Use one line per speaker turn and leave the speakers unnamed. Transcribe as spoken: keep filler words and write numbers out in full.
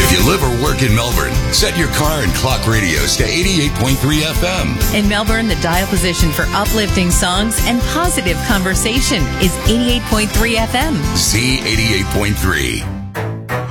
If you live or work in Melbourne, set your car and clock radios to eighty-eight point three F M.
In Melbourne, the dial position for uplifting songs and positive conversation is eighty-eight point three F M.
Z eighty-eight point three.